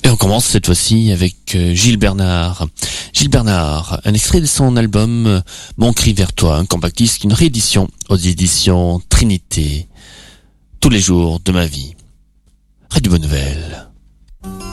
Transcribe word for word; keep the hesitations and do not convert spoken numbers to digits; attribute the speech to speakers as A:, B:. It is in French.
A: Et on commence cette fois-ci avec euh, Gilles Bernard. Gilles Bernard, un extrait de son album euh, Mon cri vers toi, un compact disque, une réédition aux éditions Trinité. Tous les jours de ma vie. Radio Bonne Nouvelle.